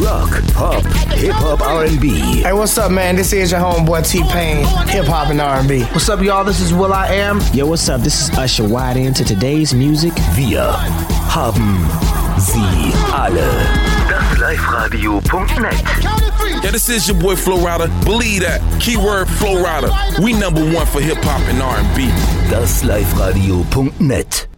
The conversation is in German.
Rock, Pop, Hip-Hop, R&B. Hey, what's up, man? This is your homeboy T-Pain, Hip-Hop and R&B. What's up, y'all? This is Will.i.am. Yo, what's up? This is Usher. Wide into today's music. Wir haben sie alle. Das Live-Radio.net. Yeah, this is your boy Flo Rida. Believe that. Keyword Flo Rida. We number one for hip-hop and R&B. Das Live-Radio.net.